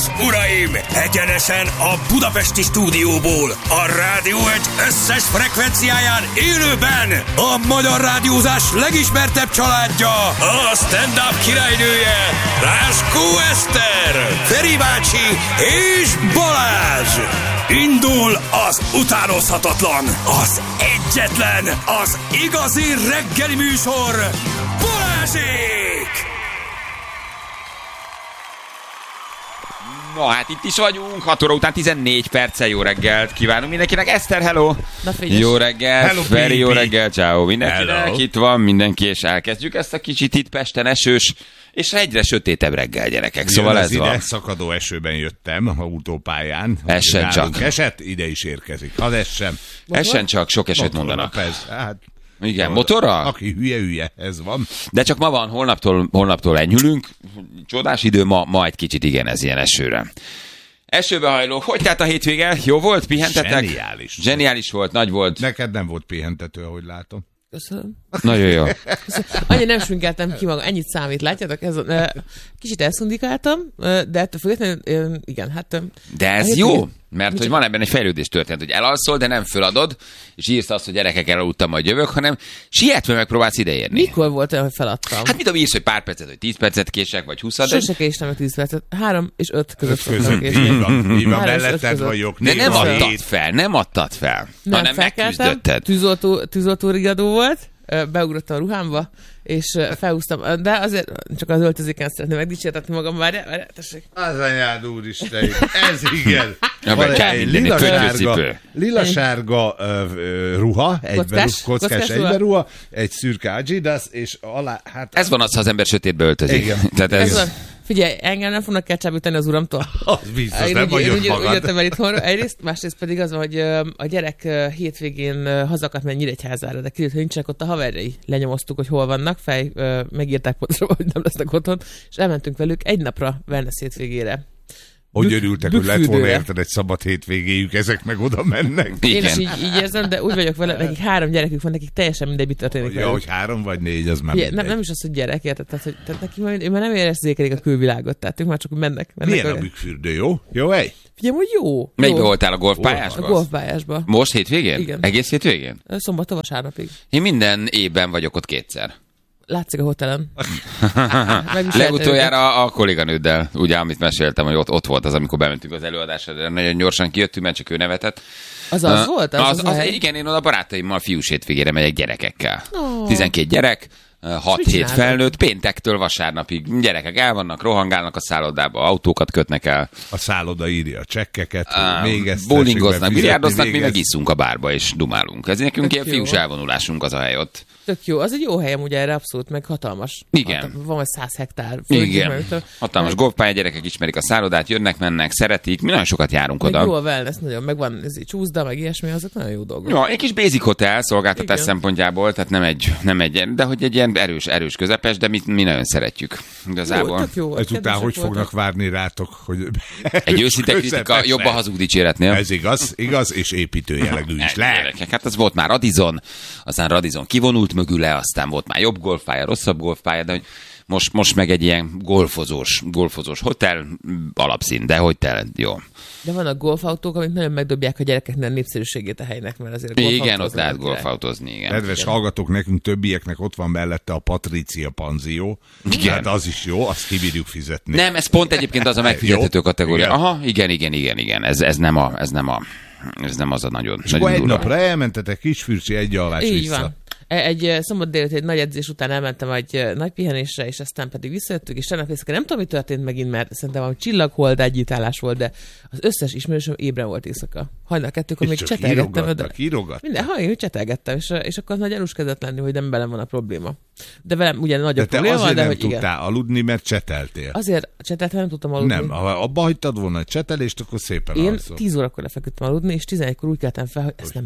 és uraim, egyenesen a budapesti stúdióból, a Rádió Egy összes frekvenciáján élőben a magyar rádiózás legismertebb családja, a stand-up királynője, Ráskó Eszter, Feri bácsi és Balázs. Indul az utánozhatatlan, az egyetlen, az igazi reggeli műsor, Balázsék! No, hát itt is vagyunk, 6 óra után 14 perccel. Jó reggelt kívánunk mindenkinek. Eszter, hello! Jó reggelt, hello, Feri, jó reggelt, ciao mindenkinek. Hello. Itt van mindenki, és elkezdjük ezt a kicsit itt Pesten esős, és egyre sötétebb reggel, gyerekek. Szóval ez van. Szakadó esőben jöttem a autópályán. Essen csak. Esett, ide is érkezik. Hadd essem. Essen csak, sok esőt mondanak. Hát, igen, motorral? Aki hülye, ez van. De csak ma van, holnaptól enyhülünk. Csodás idő, ma egy kicsit igen, ez ilyen esőre. Esőbe hajló. Hogy tehát a hétvége? Jó volt? Pihentetek? Zseniális volt, nagy volt. Neked nem volt pihentető, ahogy látom. Köszönöm. Nagyon jó. Annyira nem sminkeltem ki magam, ennyit számít, látjátok? Kicsit elszundikáltam, de ettől függetlenül, igen, hát... De ez jó, mert hogy van ebben egy fejlődés történet, hogy elalszol, de nem föladod, és írsz azt, hogy gyerekek, elaludtam, majd jövök, hanem sietve megpróbálsz ideérni. Mikor volt olyan, hogy feladtam? Hát mit tudom, írsz, hogy pár percet, hogy 10 percet kések, vagy 20. Sose késtem meg 10 percet. 3 és 5 között szoktam késni. Így van, melletted vagyok. De nem adtad fel, hanem megküzdötted. Tűzoltó rigadó volt, beugrottam a ruhámba, és felhúztam, de azért csak az öltözéken szeretném megdicsértetni magam, várjál, tessék. Az anyád úristen, ez igen. Lila-sárga ruha, kockás egyberuha, egy szürke Adidas, és alá, hát... Ez van az, ha az ember sötétbe öltözik. Igen. Tehát ez van. Figyelj, engem nem fognak ketchup-üteni az uramtól. Az biztos, nem vagyok magad. Úgy jöttem el itthonra, egyrészt, másrészt pedig az van, hogy a gyerek hétvégén hazakat megy Nyíregyházára, de kiderült, hogy nincsenek ott a haverjai. Lenyomoztuk, hogy hol vannak, megírták pontosan, hogy nem lesznek otthon, és elmentünk velük egy napra Wellness hétvégére. Hogy örültek, hogy lett volna érted egy szabad hétvégéjük, ezek meg oda mennek. Én is így érzem, de úgy vagyok vele, nekik 3 gyerekük van, nekik teljesen mindegy, mit történik. Ja, hogy 3 vagy 4, az már mindegy. Nem is az, hogy gyerek, érted? Tehát neki már nem érzékelik a külvilágot, tehát ők már csak mennek. Milyen a bükkfürdő, jó? Jó hely? Figyelj, hogy jó. Melyikben voltál, a golfpályásban? A golfpályásban. Most hétvégén? Igen. Egész hétvégén? Szombattól vasárnapig. Én minden évben vagyok ott 2-szer. Látszik a hotelen. Legutoljára a kolléganőddel, ugye, amit meséltem, hogy ott volt az, amikor bementünk az előadásra, de nagyon gyorsan kijöttünk, mert csak ő nevetett. Az volt? Igen, én oda barátaimmal fiús hétvégére megyek gyerekekkel. 12 gyerek, 6-7 felnőtt, péntektől vasárnapig gyerekek el vannak, rohangálnak a szállodába, autókat kötnek el. A szálloda írja a csekkeket, még ezt bowlingoznak, biliárdoznak, mi meg iszunk a bárba és dumálunk. Ez nekünk ilyen fiús elvonulásunk az a hely ott. Tök jó, az egy jó helyem ugye erre abszolút, meg hatalmas. Igen. Van vagy 100 hektár. Igen. Hatalmas golfpálya, gyerekek ismerik a szállodát, jönnek, mennek, szeretik, mi nagyon sokat járunk oda. Meg jó a wellness, nagyon, meg van ez csúszda, meg ilyesmi, azok nagyon jó dolgok. Ja, egy kis basic hotel szolgáltatás szempontjából, tehát nem egy, de hogy egy ilyen erős közepes, de mi nagyon szeretjük. Igazából. Jó, ezután hogy fognak várni rátok, hogy... Egy őszinte kritika jobb a hazug dicséretnél. Ez igaz, és építő jellegű is lehet. Hát az volt már Radisson, aztán Radisson kivonult mögüle, aztán volt már jobb golfpálya, rosszabb golfpálya, de hogy most meg egy ilyen golfozós hotel alapszín, de hogy te jó. De vannak golfautók, amik nagyon megdobják a gyerekeknek a népszerűségét a helynek, mert azért igen, ott lehet golfautózni, igen. Kedves hallgatók, nekünk többieknek ott van mellette a Patricia panzió. Igen. Hát az is jó, azt kibírjuk fizetni. Nem, ez pont egyébként az a megfizethető kategória. Igen. Aha, igen. Ez nem az a nagyon. És akkor egy napra elmentetek Kisfürcsi egy alvás vissza. Van. Egy szombat délután egy nagy edzés után elmentem egy nagy pihenésre, és aztán pedig visszajöttünk, és tegnap éjszaka nem tudom, mi történt megint, mert szerintem valami csillaghold együttállás volt, de az összes ismerősöm ébren volt éjszaka. Hajnal 2-kor még csetelgettem. Hogy csetelgettem, és akkor nagy elus kezdett lenni, hogy nem velem van a probléma. De velem ugye nagyobb probléma van, de hogy igen. Nem tudtál aludni, mert cseteltél. Azért cseteltem, nem tudtam aludni. Nem, ha abba hagytad volna a csetelést, akkor szépen én alszol. 10 órakor lefeküdtem aludni, és 11-kor úgy keltem fel, hogy ezt nem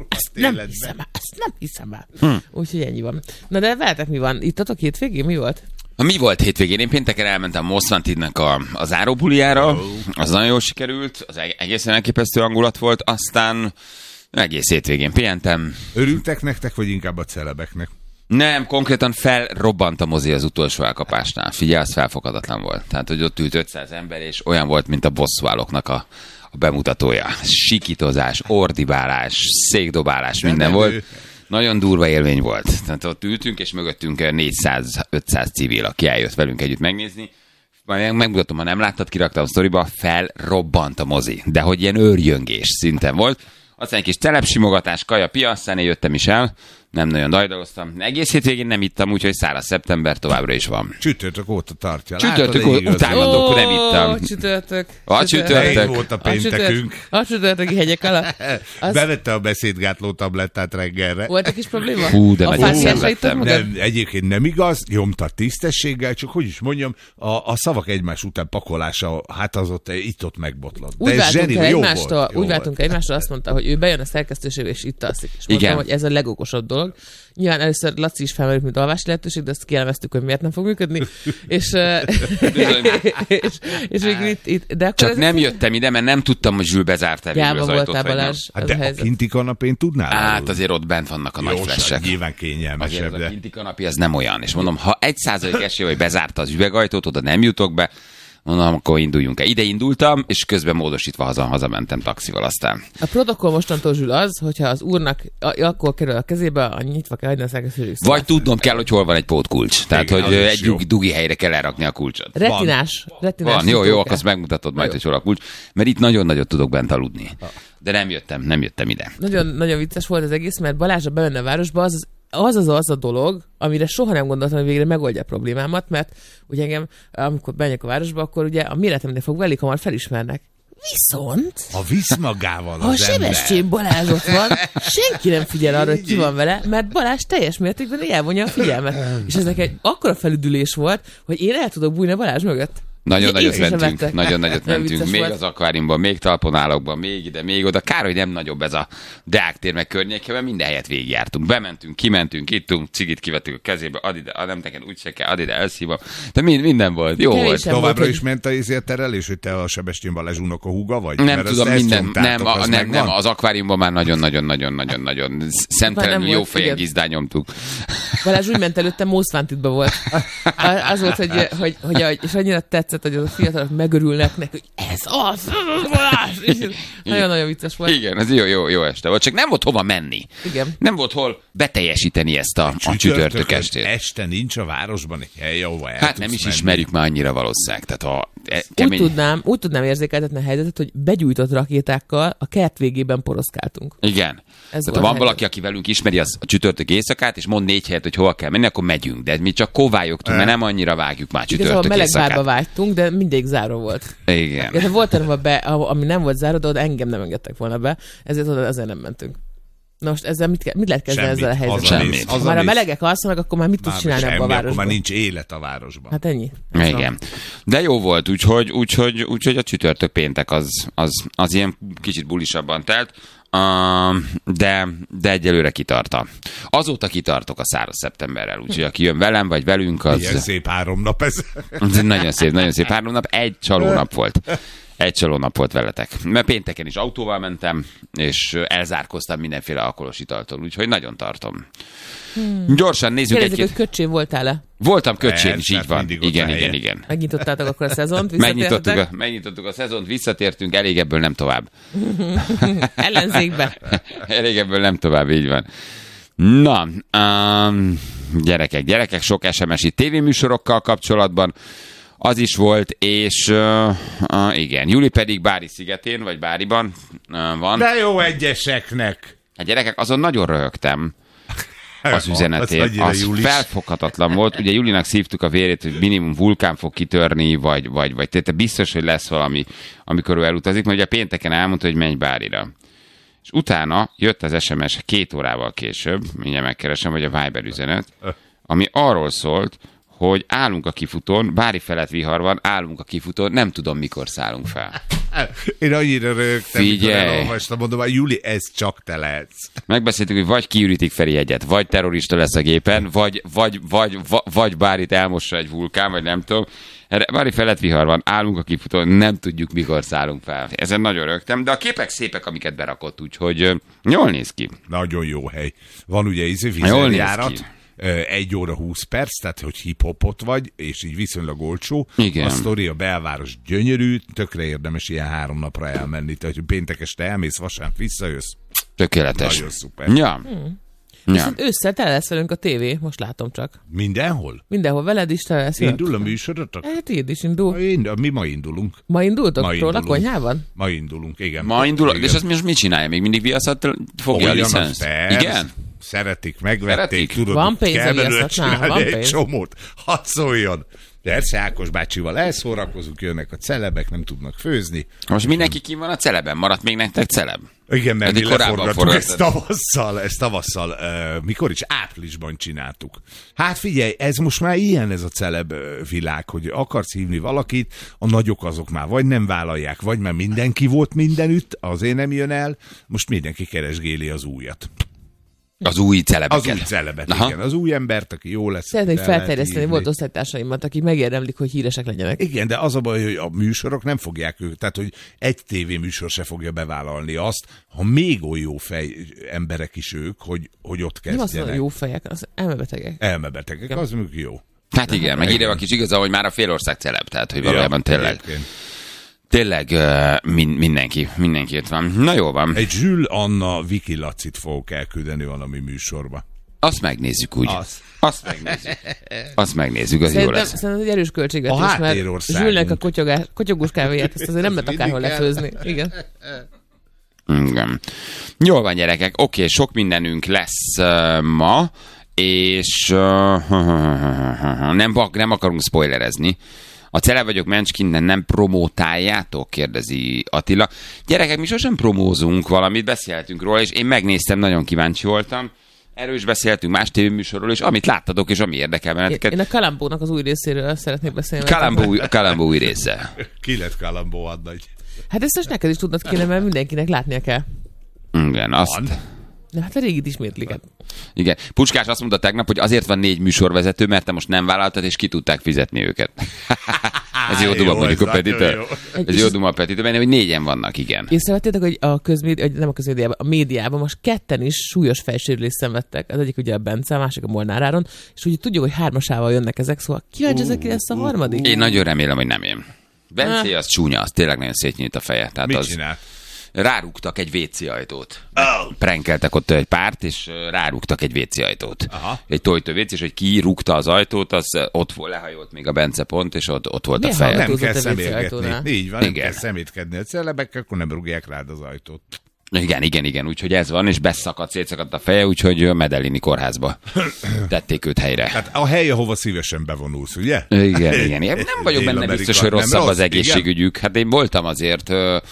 hiszem el. Úgyhogy ennyi van. Na de veletek mi van? Ittatok hétvégén? Mi volt? Mi volt hétvégén? Én pénteken elmentem Moszvantidnek a záróbuliára, az nagyon jól sikerült, az egészen elképesztő hangulat volt, aztán egész hétvégén pihentem. Örültek nektek, vagy inkább a celebeknek? Nem, konkrétan felrobbant a mozi az utolsó elkapásnál. Figyelj, az felfoghatatlan volt. Tehát, hogy ott ült 500 ember, és olyan volt, mint a bosszúállóknak a bemutatója. Sikítozás, ordibálás, székdobálás, minden volt. Nagyon durva élmény volt. Tehát ott ültünk, és mögöttünk 400-500 civil, aki eljött velünk együtt megnézni. Majd megmutatom, ha nem láttad, kiraktam a sztoriba, felrobbant a mozi. De hogy ilyen őrjöngés szinten volt. Aztán egy kis telepsimogatás, kaja, pia, aztán jöttem is el. Nem nagyon dajdaloztam. Egész hétvégén nem ittam, úgyhogy száraz szeptember továbbra is van. Csütörtök óta tartja. Csütörtök utálom, nem ittam. Csütörtök. A csütörtök. Volt a péntekünk. A csütörtöki hegyek alatt. Bevette a beszédgátló tablettát reggelre. Volt egy kis probléma? Hú, de nagyon szenvedtem. Nem, egyébként nem igaz, nyomta tisztességgel, csak hogy is mondjam, a szavak egymás után pakolása, hát az ott itt-ott megbotlott. Úgy váltunk egymástól, azt mondta, hogy ő bejön a szerkesztőségbe, és itt alszik. És mondtam, hogy ez a legokosabb dolog. Nyilván először Laci is felmerült, mint alvási lehetőség, de ezt kielemeztük, hogy miért nem fog működni. és még itt, de akkor csak nem jöttem ide, mert nem tudtam, hogy Zsül bezárta végül az ajtót. De a kinti kanapén tudnál? Hát azért ott bent vannak a nagy flessek. Nyilván kényelmesebb. Azért a kinti kanapé az nem olyan. És mondom, ha 1% esély, hogy bezárta az üvegajtót, oda nem jutok be, mondom, akkor induljunk el. Ide indultam, és közben módosítva hazamentem taxival aztán. A protokoll mostantól, Zsül, az, hogyha az úrnak akkor kerül a kezébe, nyitva kell hagyni a szerkesztőség. Vagy tudnom kell, hogy hol van egy pótkulcs. Tehát, hogy egy dugi helyre kell elrakni a kulcsot. Retinás. Van, jó, akkor azt megmutatod majd, hogy hol a kulcs. Mert itt nagyon nagyot tudok bent aludni. De nem jöttem ide. Nagyon vicces volt az egész, mert Balázs bemenne a városba, az a dolog, amire soha nem gondoltam, hogy végre megoldja a problémámat, mert ugye engem, amikor bemegyek a városba, akkor ugye a méretemnél fogva elég hamar felismernek. Viszont... Ha visz magával az Sebestyén Balázs ott van, senki nem figyel arra, hogy ki van vele, mert Balázs teljes mértékben elvonja a figyelmet. És ez nekem egy akkora felüdülés volt, hogy én el tudok bújni a Balázs mögött. Nagyon nagyot mentünk, még az akváriumban, még talponálokban, még ide, még oda. Kár, hogy nem nagyobb ez a Deák tér meg környéke, mert minden helyet végigjártunk. Bementünk, kimentünk, ittunk, cigit kivettük a kezébe, add ide, nem neked úgy se kell, add ide, elszívom. De minden volt, jó volt. Továbbra is ment a terelés, hogy te a Sebestyén Balázs unokahuga vagy? Nem tudom, nem, az akváriumban már nagyon szemtelenül jó fejen gizdán nyomtuk. Balázs úgy ment előtte, most wantedba volt. Az volt, hogy és annyira tetszett, hogy az a fiatalok megörülnek neki, hogy ez az Balázs! Nagyon-nagyon vicces volt. Igen, ez jó este volt, csak nem volt hova menni. Igen. Nem volt hol beteljesíteni ezt a csütörtök estét. Este nincs a városban egy hely, ahova el hát nem is ismerjük már annyira valószínűleg. Tehát úgy tudnám érzékeltetni a helyzetet, hogy begyújtott rakétákkal a kert végében poroszkáltunk. Igen. Tehát ha van valaki, aki velünk ismeri a csütörtök éjszakát, és mond 4 helyet, hogy hova kell menni, akkor megyünk. De mi csak kóvályogtunk, mert nem annyira vágjuk már csütörtök éjszakát. Vágytunk, de mindig zárva volt. Igen. Ja, volt ami nem volt zárva, de oda engem nem engedtek volna be, ezért oda azért nem mentünk. Na most ezzel mit lehet kezdeni ezzel a helyzettel? Semmit. Ha már a melegek alszanak, akkor már mit tudsz csinálni abban a városban? Akkor már nincs élet a városban. Hát ennyi. Igen. De jó volt, úgyhogy a csütörtök péntek az ilyen kicsit bulisabban telt. De egyelőre kitarta. Azóta kitartok a száraz szeptemberrel, úgyhogy aki jön velem, vagy velünk, az... Ilyen szép 3 nap ez. Nagyon szép 3 nap. Egy csalónap volt. Egy csalónap volt veletek. Mert pénteken is autóval mentem, és elzárkoztam mindenféle alkoholos italtól, úgyhogy nagyon tartom. Gyorsan nézzük egy-két... hogy köcsé voltál-e? Voltam köcsén is, így van. Igen. Megnyitottátok akkor a szezont, megnyitottuk a szezont, visszatértünk, elég ebből nem tovább. Ellenzékbe. Elég ebből nem tovább, így van. Na, gyerekek, sok SMS-i tévéműsorokkal kapcsolatban. Az is volt, és igen, Juli pedig Bári szigetén, vagy Báriban van. De jó egyeseknek! Hát gyerekek, azon nagyon röhögtem az üzenetét. Az felfoghatatlan volt. Ugye Julinak szívtuk a vérét, hogy minimum vulkán fog kitörni, vagy te biztos, hogy lesz valami, amikor ő elutazik, mert ugye pénteken elmondta, hogy menj Bárira. És utána jött az SMS 2 órával később, mindjárt megkeresem, vagy a Viber üzenet, ami arról szólt, hogy állunk a kifutón, Bári felett vihar van, állunk a kifutón, nem tudom, mikor szállunk fel. Én annyira rögtem, mikor elolvastam, mondom, hogy Juli, ez csak te lehetsz. Megbeszéltük, hogy vagy kiürítik Feri egyet, vagy terrorista lesz a gépen, vagy Bárit elmossa egy vulkán, vagy nem tudom. Bári felett vihar van, állunk a kifutón, nem tudjuk, mikor szállunk fel. Ezen nagyon rögtem, de a képek szépek, amiket berakott, úgyhogy jól néz ki. Nagyon jó hely. Van ugye vizerjárat. 1 óra 20 perc, tehát hogy hip-hopot vagy, és így viszonylag olcsó. Igen. A sztori, a belváros gyönyörű, tökre érdemes ilyen 3 napra elmenni. Tehát, hogy péntek este elmész, vasárnap visszajössz. Tökéletes. Nagyon szuper. Ja. Viszont ősszel tele lesz velünk a tévé, most látom csak. Mindenhol? Mindenhol veled is tele lesz. Indul a műsorotok? Hát így is indul. Mi ma indulunk. Ma indultok róla konyhában? Ma indulunk, igen. Ma indul, igen. és azt most mit csinálja? Még mindig Viaszat fogja a licensz? Igen? Szeretik, megvették, tudod, van pénz kell a belőle Viaszatnál, csinálni van egy pénz. csomót. Hadd szóljon. Persze, Ákos bácsival elszórakozunk, jönnek a celebek, nem tudnak főzni. Most mindenki ki van a celeben? Maradt még nektek celeb? Igen, mert mi korábban leforgattuk ezt tavasszal, mikor is áprilisban csináltuk. Hát figyelj, ez most már ilyen ez a celeb világ, hogy akarsz hívni valakit, a nagyok azok már vagy nem vállalják, vagy már mindenki volt mindenütt, azért nem jön el, most mindenki keresgéli az újat. Az új celebeket. Az új celebet, igen. Az új embert, aki jó lesz. Szeretnék felterjeszteni, volt osztálytársaimat, akik megérdemlik, hogy híresek legyenek. Igen, de az a baj, hogy a műsorok nem fogják ők, tehát hogy egy tévéműsor se fogja bevállalni azt, ha még olyan jó fej emberek is ők, hogy ott kezdjenek. Nem azt mondom, jó fejek, az elmebetegek. Elmebetegek, igen. Az mondjuk jó. Hát igen, meg ide a kis igaza, hogy már a félország celeb, tehát hogy valójában tényleg. Tényleg mindenki ott van. Na jó van. Egy Zsül Anna Viki Lacit fogok elküldeni valami műsorba. Azt megnézzük úgy. Azt megnézzük, az jó lesz. Szerintem egy erős költségvetés, mert Zsülnek a kotyogós kávéját, ezt azért nem lehet akárhol lefőzni. Igen. Igen. Jól van, gyerekek. Oké, sok mindenünk lesz ma, és nem akarunk spoilerezni. A celeb vagyok Mencskin, nem promótáljátok? Kérdezi Attila. Gyerekek, mi sosem promózunk valamit, beszélhetünk róla, és én megnéztem, nagyon kíváncsi voltam. Erről is beszéltünk más tévéműsorról, és amit láttatok, és ami érdekel benneteket. Én a Kalambónak az új részéről szeretnék beszélni. Kalambó új része. Ki lett Kalambó adnagy? Hát ezt most neked is tudnod kéne, mert mindenkinek látnia kell. Igen, azt... De hát a régit ismétlik. Igen. Puskás azt mondta tegnap, hogy azért van 4 műsorvezető, mert te most nem vállaltad, és ki tudták fizetni őket. Ez jó duma, mondjuk a Petitől. Ez jó duma a Petitől, hogy 4-en vannak, igen. Észrevettétek, hogy nem a közmédiában, a médiában most 2 is súlyos fejsérülést szenvedtek. Az egyik ugye a Bence, a másik a Molnár Áron, és úgy tudjuk, hogy 3-asával jönnek ezek, szóval kíváncsi ezek ki lesz a harmadik. Én nagyon remélem, hogy nem én. Bence az csúnya, az tényleg nagyon szétnyílt a feje. Tehát mit csinál? Rárúgtak egy WC ajtót. Prankeltek ott egy párt, és rárúgtak egy WC ajtót. Aha. Egy tojtó WC, és hogy ki rúgta az ajtót, az ott lehajolt még a Bence pont, és ott volt a feje. Nem kell személgetni. Így van, nem kell szemétkedni a celebekkel, akkor nem rúgják rád az ajtót. Igen, úgyhogy ez van, és szétszakadt a feje, úgyhogy Medellini kórházba tették őt helyre. Hát a hely, ahova szívesen bevonulsz, ugye? Igen. Nem vagyok benne biztos, hogy rosszabb az egészségügyük. Hát én voltam azért...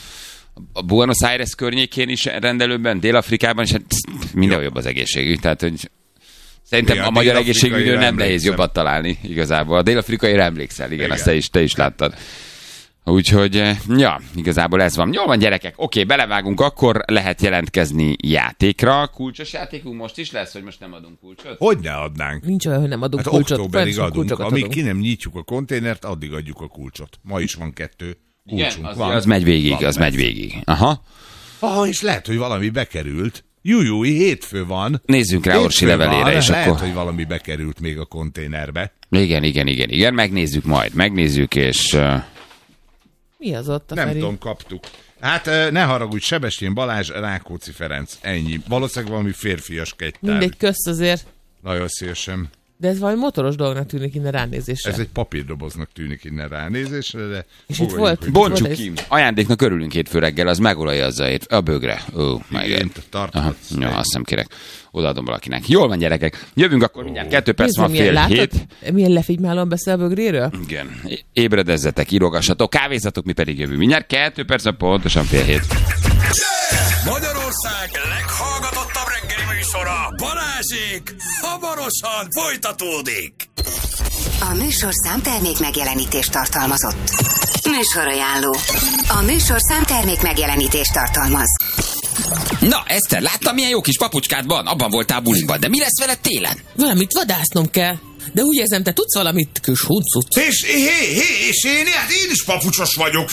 A Buenos Aires környékén is rendelőben, Dél-Afrikában is mindenhol jobb az egészségügy. Tehát, hogy szerintem a magyar egészségügyről nem nehéz jobbat találni igazából. A dél-afrikaira emlékszel, igen, azt te is láttad. Úgyhogy, ja, igazából ez van. Jól van, gyerekek, oké, belevágunk, akkor lehet jelentkezni játékra. Kulcsos játékunk most is lesz, hogy most nem adunk kulcsot? Hogy ne adnánk? Nincs olyan, hogy nem adunk kulcsot. Októberig adunk. Amíg ki nem nyitjuk a konténert, addig adjuk a kulcsot. Ma is van 2 kulcsunk. Igen, az megy végig, Aha. És lehet, hogy valami bekerült. Jújúj, hétfő van. Nézzünk rá Orsi levelére, és lehet, akkor... hogy valami bekerült még a konténerbe. Igen, megnézzük, és... Mi az ott a Nem Feri? tudom, kaptuk. Hát ne haragudj, Sebestyén Balázs, Rákóczi Ferenc, ennyi. Valószínűleg valami férfias kegytár. Mindegy, közt azért. Nagyon szívesen. De ez valami motoros dolognak tűnik innen ránézésre. Ez egy papírdoboznak tűnik innen ránézésre, de... És itt volt... Bontsuk ki. Ajándéknak örülünk hétfő reggel, az megolajazza a bögre. Igen, tarthatsz. Ja, azt nem kérek. Odaadom valakinek. Jól van, gyerekek. Jövünk akkor mindjárt 2 perc van, fél hét. Milyen lefigymálom beszél a bögréről? Igen. Ébredezzetek, írogassatok, kávézzatok, mi pedig jövünk. Mindjárt 2 perc van, pontosan fél hét. Magyarország leghallgatottabb reggeli műsora, Balázsék, hamarosan folytatódik. A műsorszám termék megjelenítést tartalmazott. Műsorajánló. A műsorszám termék megjelenítést tartalmaz. Na, Eszter, láttam, milyen jó kis papucskád van? Abban voltál bulinkban, de mi lesz veled télen? Valamit vadásznom kell. De úgy érzem, te tudsz valamit, kis huncut. És én is papucsos vagyok.